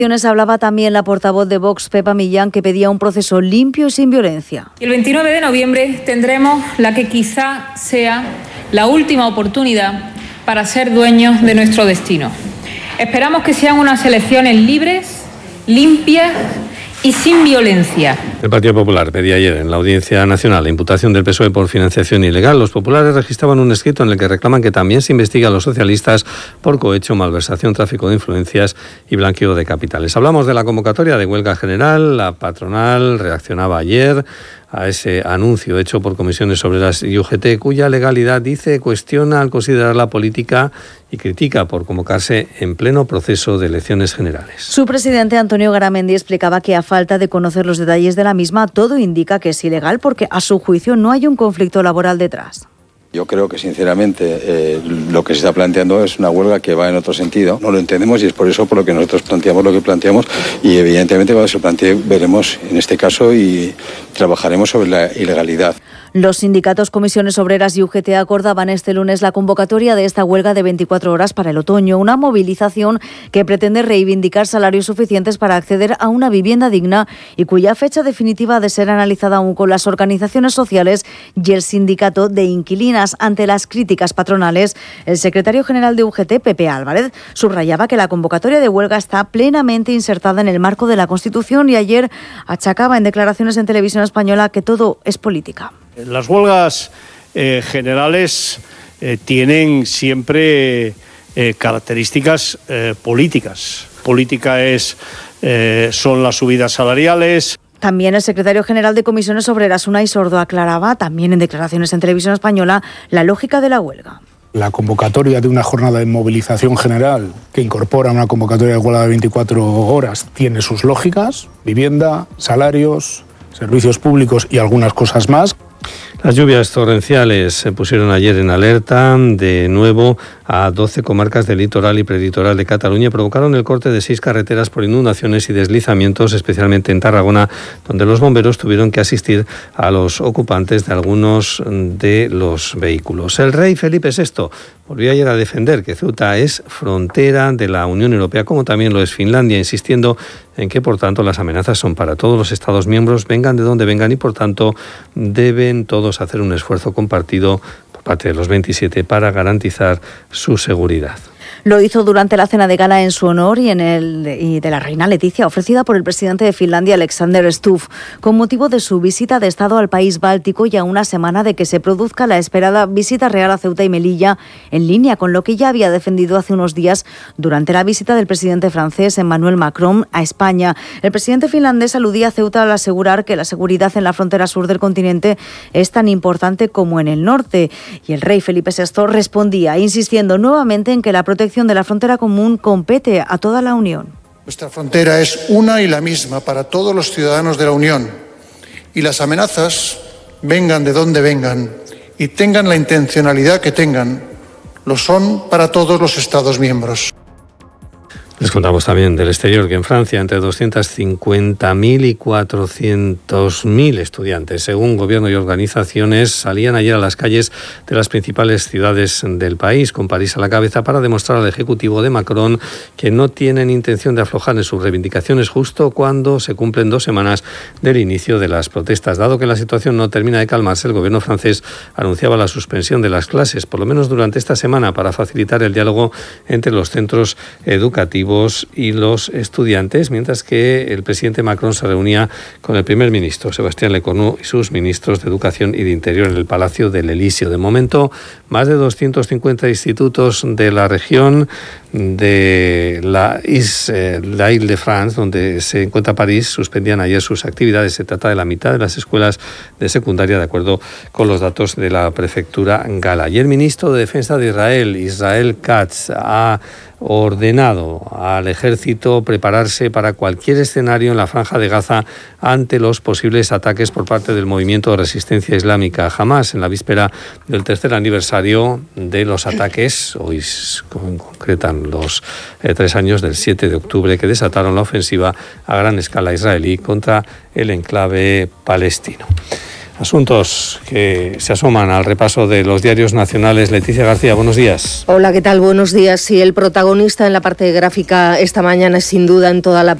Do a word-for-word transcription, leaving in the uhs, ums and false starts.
Hablaba también la portavoz de Vox, Pepa Millán, que pedía un proceso limpio y sin violencia. El veintinueve de noviembre tendremos la que quizá sea la última oportunidad para ser dueños de nuestro destino. Esperamos que sean unas elecciones libres, limpias y sin violencia. El Partido Popular pedía ayer en la Audiencia Nacional la imputación del P S O E por financiación ilegal. Los populares registraban un escrito en el que reclaman que también se investigue a los socialistas por cohecho, malversación, tráfico de influencias y blanqueo de capitales. Hablamos de la convocatoria de huelga general. La patronal reaccionaba ayer a ese anuncio hecho por Comisiones Obreras y U G T, cuya legalidad, dice, cuestiona al considerar la política y critica por convocarse en pleno proceso de elecciones generales. Su presidente, Antonio Garamendi, explicaba que a falta de conocer los detalles de la misma, todo indica que es ilegal porque, a su juicio, no hay un conflicto laboral detrás. Yo creo que, sinceramente, eh, lo que se está planteando es una huelga que va en otro sentido. No lo entendemos y es por eso por lo que nosotros planteamos lo que planteamos y, evidentemente, cuando se plantee, veremos en este caso y trabajaremos sobre la ilegalidad. Los sindicatos, Comisiones Obreras y U G T acordaban este lunes la convocatoria de esta huelga de veinticuatro horas para el otoño, una movilización que pretende reivindicar salarios suficientes para acceder a una vivienda digna y cuya fecha definitiva ha de ser analizada aún con las organizaciones sociales y el sindicato de inquilinas. Ante las críticas patronales, el secretario general de U G T, Pepe Álvarez, subrayaba que la convocatoria de huelga está plenamente insertada en el marco de la Constitución y ayer achacaba en declaraciones en Televisión Española que todo es política. Las huelgas eh, generales eh, tienen siempre eh, características eh, políticas. Política es, eh, son las subidas salariales. También el secretario general de Comisiones Obreras, Unai Sordo, aclaraba, también en declaraciones en Televisión Española, la lógica de la huelga. La convocatoria de una jornada de movilización general que incorpora una convocatoria de huelga de veinticuatro horas tiene sus lógicas: vivienda, salarios, servicios públicos y algunas cosas más. Las lluvias torrenciales se pusieron ayer en alerta de nuevo a doce comarcas del litoral y prelitoral de Cataluña y provocaron el corte de seis carreteras por inundaciones y deslizamientos, especialmente en Tarragona, donde los bomberos tuvieron que asistir a los ocupantes de algunos de los vehículos. El rey Felipe sexto volvió ayer a defender que Ceuta es frontera de la Unión Europea, como también lo es Finlandia, insistiendo en que, por tanto, las amenazas son para todos los Estados miembros, vengan de donde vengan, y, por tanto, deben todos hacer un esfuerzo compartido por parte de los veintisiete para garantizar su seguridad. Lo hizo durante la cena de gala en su honor y, en el, y de la reina Leticia, ofrecida por el presidente de Finlandia, Alexander Stubb, con motivo de su visita de Estado al país báltico y a una semana de que se produzca la esperada visita real a Ceuta y Melilla, en línea con lo que ya había defendido hace unos días durante la visita del presidente francés Emmanuel Macron a España. El presidente finlandés aludía a Ceuta al asegurar que la seguridad en la frontera sur del continente es tan importante como en el norte. Y el rey Felipe sexto respondía, insistiendo nuevamente en que la protección de la frontera común compete a toda la Unión. Nuestra frontera es una y la misma para todos los ciudadanos de la Unión, y las amenazas, vengan de donde vengan y tengan la intencionalidad que tengan, lo son para todos los Estados miembros. Les contamos también del exterior que en Francia entre doscientos cincuenta mil y cuatrocientos mil estudiantes, según gobierno y organizaciones, salían ayer a las calles de las principales ciudades del país, con París a la cabeza, para demostrar al ejecutivo de Macron que no tienen intención de aflojar en sus reivindicaciones justo cuando se cumplen dos semanas del inicio de las protestas. Dado que la situación no termina de calmarse, el gobierno francés anunciaba la suspensión de las clases, por lo menos durante esta semana, para facilitar el diálogo entre los centros educativos y los estudiantes, mientras que el presidente Macron se reunía con el primer ministro Sebastián Lecornu y sus ministros de Educación y de Interior en el Palacio del Elíseo. De momento, más de doscientos cincuenta institutos de la región de la Île-de-France, donde se encuentra París, suspendían ayer sus actividades. Se trata de la mitad de las escuelas de secundaria, de acuerdo con los datos de la prefectura Gala. Y el ministro de Defensa de Israel, Israel Katz, ha ordenado al ejército prepararse para cualquier escenario en la Franja de Gaza ante los posibles ataques por parte del movimiento de resistencia islámica Hamas, en la víspera del tercer aniversario de los ataques, hoy concretan los eh, tres años del siete de octubre, que desataron la ofensiva a gran escala israelí contra el enclave palestino. Asuntos que se asoman al repaso de los diarios nacionales. Leticia García, buenos días. Hola, ¿qué tal? Buenos días. Sí, el protagonista en la parte gráfica esta mañana es sin duda en toda la